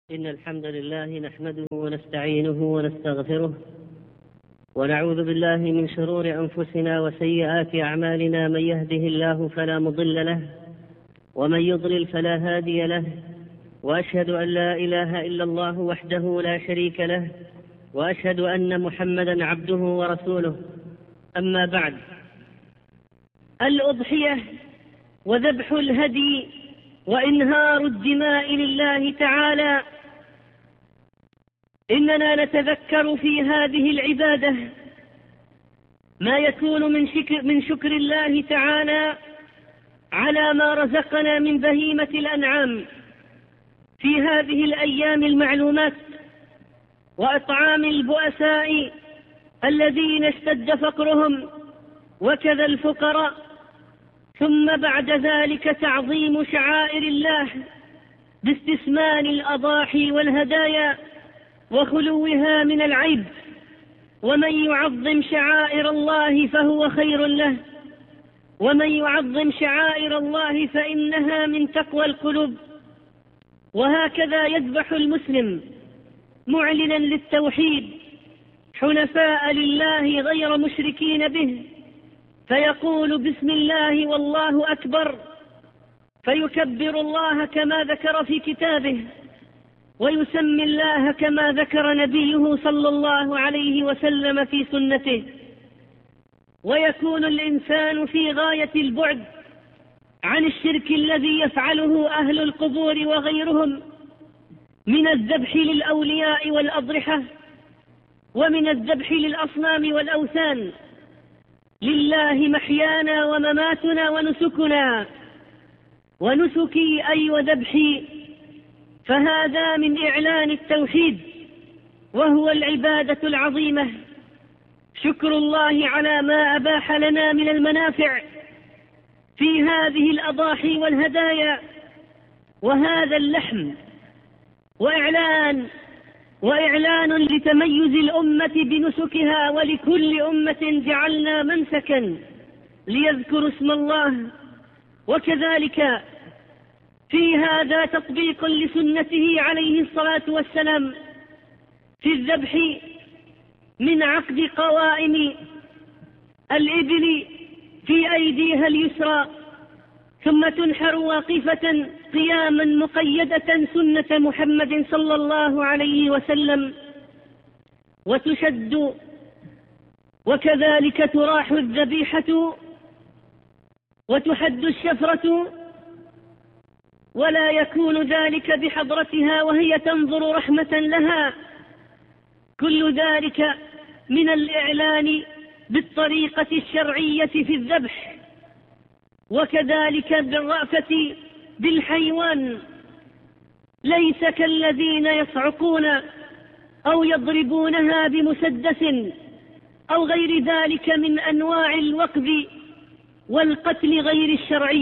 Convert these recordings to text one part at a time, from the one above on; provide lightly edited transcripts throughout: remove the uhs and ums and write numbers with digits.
إن الحمد لله نحمده ونستعينه ونستغفره ونعوذ بالله من شرور أنفسنا وسيئات أعمالنا. من يهده الله فلا مضل له ومن يضلل فلا هادي له، وأشهد أن لا إله إلا الله وحده لا شريك له، وأشهد أن محمدا عبده ورسوله. أما بعد، الأضحية وذبح الهدي وإنهار الدماء لله تعالى، إننا نتذكر في هذه العبادة ما يكون من شكر الله تعالى على ما رزقنا من بهيمة الأنعام في هذه الأيام المعلومات، وإطعام البؤساء الذين اشتد فقرهم وكذا الفقراء، ثم بعد ذلك تعظيم شعائر الله باستثمان الأضاحي والهدايا وخلوها من العيب. ومن يعظم شعائر الله فهو خير له، ومن يعظم شعائر الله فإنها من تقوى القلوب. وهكذا يذبح المسلم معلنا للتوحيد حنفاء لله غير مشركين به، فيقول بسم الله والله أكبر، فيكبر الله كما ذكر في كتابه، ويسمي الله كما ذكر نبيه صلى الله عليه وسلم في سنته. ويكون الإنسان في غاية البعد عن الشرك الذي يفعله أهل القبور وغيرهم من الذبح للأولياء والأضرحة، ومن الذبح للأصنام والأوثان. لله محيانا ومماتنا ونسكنا، ونسكي أي وذبحي، فهذا من إعلان التوحيد، وهو العبادة العظيمة، شكر الله على ما أباح لنا من المنافع في هذه الأضاحي والهدايا وهذا اللحم، وإعلان لتميز الأمة بنسكها. ولكل أمة جعلنا منسكا ليذكروا اسم الله، وكذلك في هذا تطبيق لسنته عليه الصلاة والسلام في الذبح من عقد قوائم الإبل في أيديها اليسرى، ثم تنحر واقفة قياما مقيدة سنة محمد صلى الله عليه وسلم، وتشد، وكذلك تراح الذبيحة وتحد الشفرة، ولا يكون ذلك بحضرتها وهي تنظر رحمة لها. كل ذلك من الإعلان بالطريقة الشرعية في الذبح، وكذلك بالرأفة بالحيوان، ليس كالذين يصعقون أو يضربونها بمسدس أو غير ذلك من أنواع الوقذ والقتل غير الشرعي.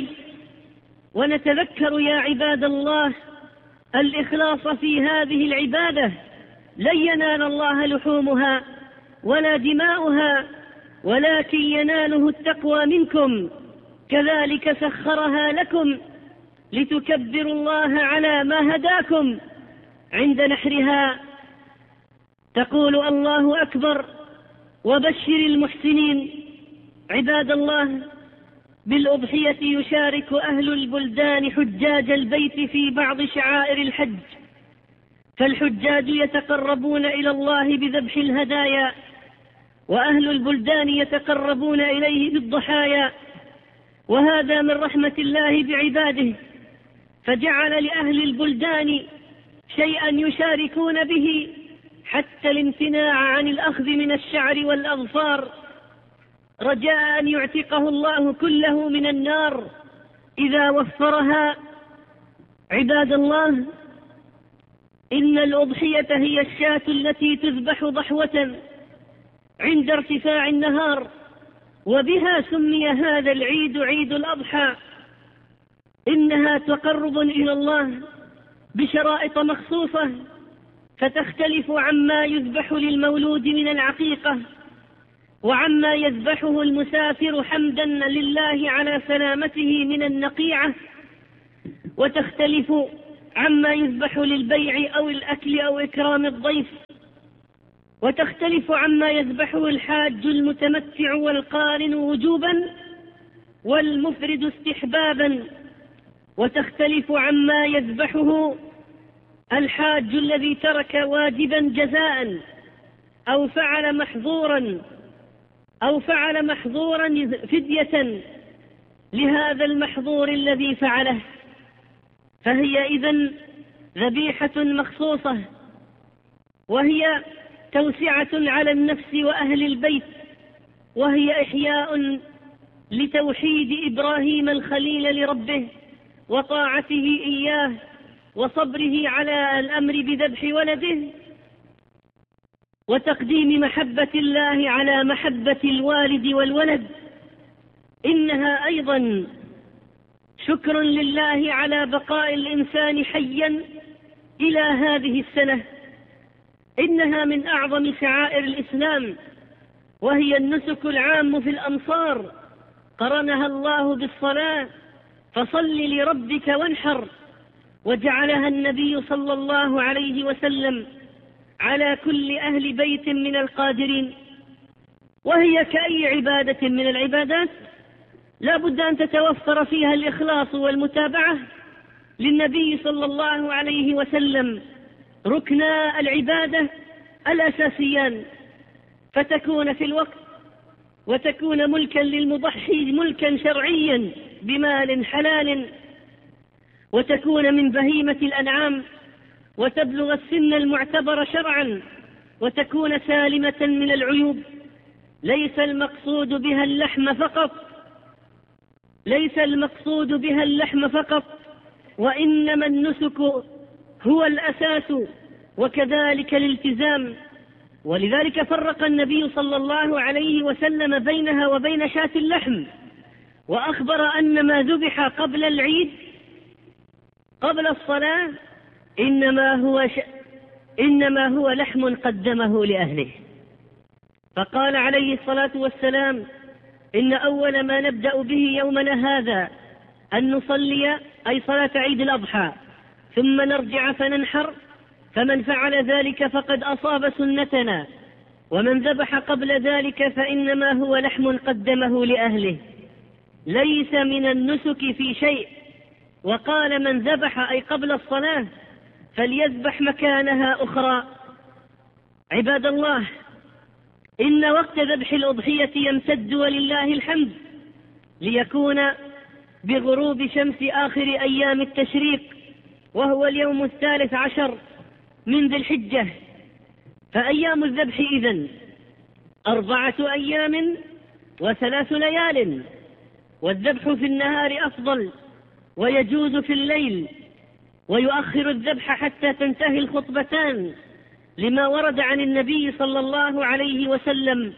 ونتذكر يا عباد الله الإخلاص في هذه العبادة. لن ينال الله لحومها ولا دماؤها، ولكن يناله التقوى منكم. كذلك سخرها لكم لتكبروا الله على ما هداكم. عند نحرها تقول الله أكبر وبشر المحسنين. عباد الله، بالأضحية يشارك أهل البلدان حجاج البيت في بعض شعائر الحج، فالحجاج يتقربون إلى الله بذبح الهدايا، وأهل البلدان يتقربون إليه بالضحايا. وهذا من رحمة الله بعباده، فجعل لأهل البلدان شيئا يشاركون به، حتى الامتناع عن الأخذ من الشعر والأظفار، رجاء أن يعتقه الله كله من النار إذا وفرها. عباد الله، إن الأضحية هي الشاة التي تذبح ضحوة عند ارتفاع النهار، وبها سمي هذا العيد عيد الأضحى. إنها تقرب إلى الله بشرائط مخصوصة، فتختلف عما يذبح للمولود من العقيقة، وعما يذبحه المسافر حمدا لله على سلامته من النقيعة، وتختلف عما يذبح للبيع أو الأكل أو إكرام الضيف، وتختلف عما يذبحه الحاج المتمتع والقارن وجوبا والمفرد استحبابا، وتختلف عما يذبحه الحاج الذي ترك واجبا جزاء أو فعل محظورا فدية لهذا المحظور الذي فعله، فهي إذن ذبيحة مخصوصة، وهي توسعة على النفس وأهل البيت، وهي إحياء لتوحيد إبراهيم الخليل لربه وطاعته إياه وصبره على الأمر بذبح ولده، وتقديم محبة الله على محبة الوالد والولد. إنها أيضا شكر لله على بقاء الإنسان حيا إلى هذه السنة. إنها من أعظم شعائر الإسلام، وهي النسك العام في الأمصار، قرنها الله بالصلاة، فصل لربك وانحر، وجعلها النبي صلى الله عليه وسلم على كل أهل بيت من القادرين. وهي كأي عبادة من العبادات لا بد أن تتوفر فيها الإخلاص والمتابعة للنبي صلى الله عليه وسلم، ركنا العبادة الأساسيان، فتكون في الوقت، وتكون ملكا للمضحي ملكا شرعيا بمال حلال، وتكون من بهيمة الأنعام، وتبلغ السن المعتبر شرعا، وتكون سالمة من العيوب. ليس المقصود بها اللحم فقط، وإنما النسك هو الأساس، وكذلك الالتزام. ولذلك فرق النبي صلى الله عليه وسلم بينها وبين شاة اللحم، وأخبر أن ما ذبح قبل العيد قبل الصلاة إنما هو لحم قدمه لأهله. فقال عليه الصلاة والسلام: إن أول ما نبدأ به يومنا هذا أن نصلي، أي صلاة عيد الأضحى، ثم نرجع فننحر، فمن فعل ذلك فقد أصاب سنتنا، ومن ذبح قبل ذلك فإنما هو لحم قدمه لأهله، ليس من النسك في شيء. وقال: من ذبح، أي قبل الصلاة، فليذبح مكانها أخرى. عباد الله، إن وقت ذبح الأضحية يمتد ولله الحمد ليكون بغروب شمس آخر أيام التشريق، وهو اليوم 13 من ذي الحجة. فأيام الذبح إذن 4 أيام و3 ليال، والذبح في النهار أفضل، ويجوز في الليل، ويؤخر الذبح حتى تنتهي الخطبتان، لما ورد عن النبي صلى الله عليه وسلم.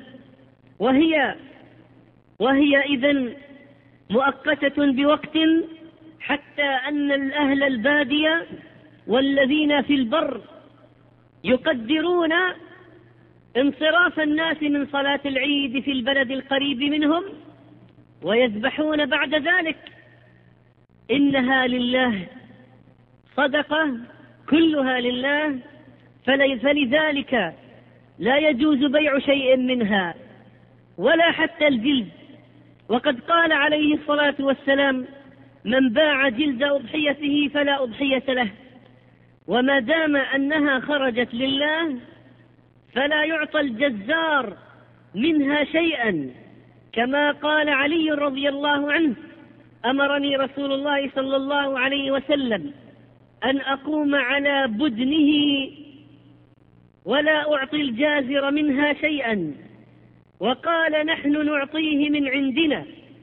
وهي إذن مؤقتة بوقت، حتى أن الأهل البادية والذين في البر يقدرون انصراف الناس من صلاة العيد في البلد القريب منهم، ويذبحون بعد ذلك. إنها لله، صدقة كلها لله، فلذلك لا يجوز بيع شيء منها ولا حتى الجلد. وقد قال عليه الصلاة والسلام: من باع جلد أضحيته فلا أضحية له. وما دام أنها خرجت لله فلا يعطى الجزار منها شيئا، كما قال علي رضي الله عنه: أمرني رسول الله صلى الله عليه وسلم أن أقوم على بدنه ولا أعطي الجازر منها شيئا، وقال: نحن نعطيه من عندنا،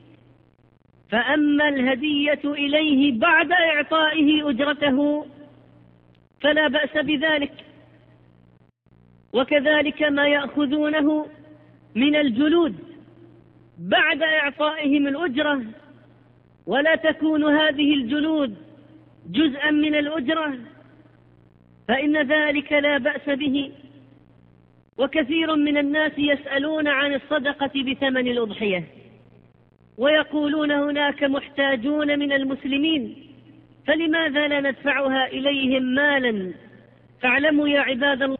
فأما الهدية إليه بعد إعطائه أجرته فلا بأس بذلك. وكذلك ما يأخذونه من الجلود بعد إعطائهم الأجرة، ولا تكون هذه الجلود جزءا من الأجرة، فإن ذلك لا بأس به. وكثير من الناس يسألون عن الصدقة بثمن الأضحية، ويقولون هناك محتاجون من المسلمين فلماذا لا ندفعها إليهم مالا؟ فاعلموا يا عباد الله